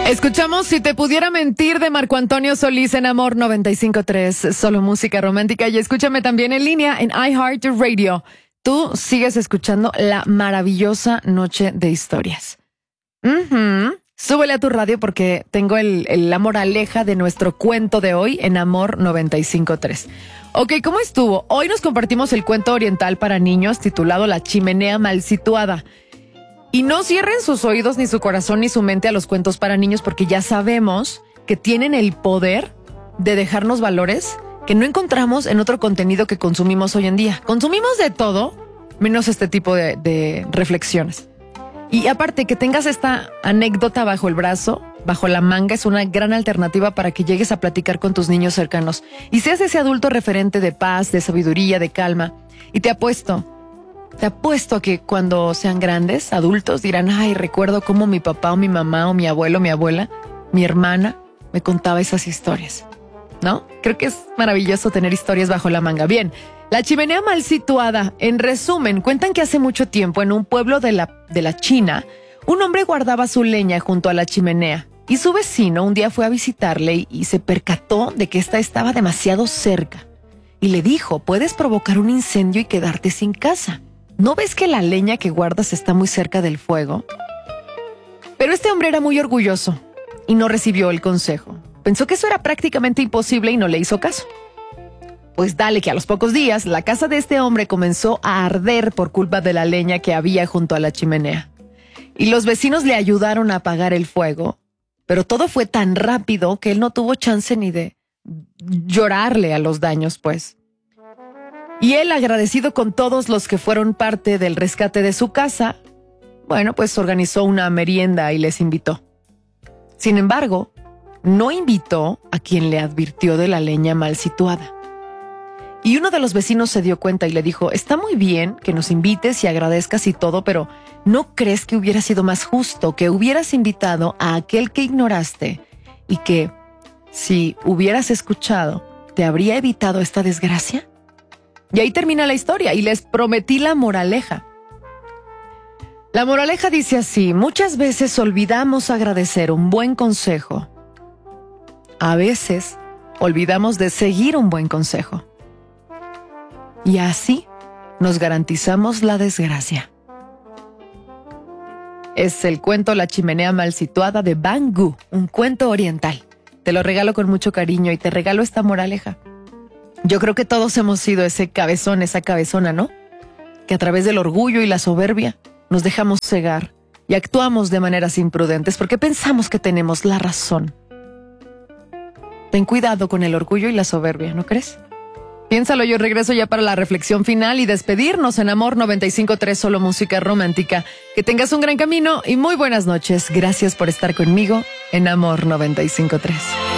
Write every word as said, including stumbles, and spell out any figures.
Escuchamos Si te pudiera mentir de Marco Antonio Solís en Amor noventa y cinco punto tres, solo música romántica. Y escúchame también en línea en iHeartRadio. Tú sigues escuchando La Maravillosa Noche de Historias. Uh-huh. Súbele a tu radio porque tengo el, el, la moraleja de nuestro cuento de hoy en Amor noventa y cinco punto tres. Ok, ¿cómo estuvo? Hoy nos compartimos el cuento oriental para niños titulado La Chimenea Mal Situada. Y no cierren sus oídos, ni su corazón, ni su mente a los cuentos para niños, porque ya sabemos que tienen el poder de dejarnos valores que no encontramos en otro contenido que consumimos hoy en día. Consumimos de todo, menos este tipo de, de reflexiones. Y aparte, que tengas esta anécdota bajo el brazo, bajo la manga, es una gran alternativa para que llegues a platicar con tus niños cercanos. Y seas ese adulto referente de paz, de sabiduría, de calma. Y te apuesto... Te apuesto a que cuando sean grandes, adultos, dirán, ay, recuerdo cómo mi papá o mi mamá o mi abuelo o mi abuela, mi hermana, me contaba esas historias, ¿no? Creo que es maravilloso tener historias bajo la manga. Bien, La Chimenea Mal Situada. En resumen, cuentan que hace mucho tiempo en un pueblo de la, de la China, un hombre guardaba su leña junto a la chimenea y su vecino un día fue a visitarle y, y se percató de que ésta estaba demasiado cerca y le dijo, puedes provocar un incendio y quedarte sin casa. ¿No ves que la leña que guardas está muy cerca del fuego? Pero este hombre era muy orgulloso y no recibió el consejo. Pensó que eso era prácticamente imposible y no le hizo caso. Pues dale que a los pocos días la casa de este hombre comenzó a arder por culpa de la leña que había junto a la chimenea. Y los vecinos le ayudaron a apagar el fuego, pero todo fue tan rápido que él no tuvo chance ni de llorarle a los daños, pues. Y él, agradecido con todos los que fueron parte del rescate de su casa, bueno, pues organizó una merienda y les invitó. Sin embargo, no invitó a quien le advirtió de la leña mal situada. Y uno de los vecinos se dio cuenta y le dijo, está muy bien que nos invites y agradezcas y todo, pero ¿no crees que hubiera sido más justo que hubieras invitado a aquel que ignoraste y que, si hubieras escuchado, te habría evitado esta desgracia? Y ahí termina la historia y les prometí la moraleja. La moraleja dice así, muchas veces olvidamos agradecer un buen consejo. A veces olvidamos de seguir un buen consejo. Y así nos garantizamos la desgracia. Es el cuento La Chimenea Mal Situada de Van Gogh, un cuento oriental. Te lo regalo con mucho cariño y te regalo esta moraleja. Yo creo que todos hemos sido ese cabezón, esa cabezona, ¿no? Que a través del orgullo y la soberbia nos dejamos cegar y actuamos de maneras imprudentes porque pensamos que tenemos la razón. Ten cuidado con el orgullo y la soberbia, ¿no crees? Piénsalo, yo regreso ya para la reflexión final y despedirnos en Amor noventa y cinco punto tres, solo música romántica. Que tengas un gran camino y muy buenas noches. Gracias por estar conmigo en Amor noventa y cinco punto tres.